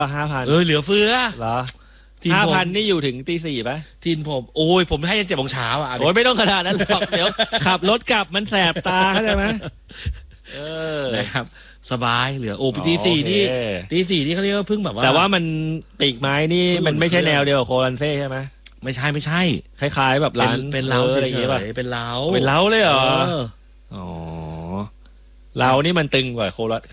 5,000 เหลือเฟือเหรอทีมผม 5,000นี่อยู่ถึงตี 4ป่ะทีมผมโอ้ยผมให้ยัน7 โมงเช้าอ่ะโอ้ยไม่ต้องขนาดนั้นหรอกเดี๋ยวขับรถกลับมันแสบตาเข้าใจไหมนะครับสบายเหลือตี 4นี่ตี 4นี่เขาเรียกว่าเพิ่งแบบว่าแต่ว่ามันปีกไม้นี่มันไม่ใช่แนวเดียวกับโคลันเซ่ใช่ไหมไม่ใช่คล้ายๆแบบร้านเป็นเล้าอะไรอย่างเงี้ยป่ะเป็นเล้าเลยเหรออ๋อเล้านี่มันตึงกว่าโคลัน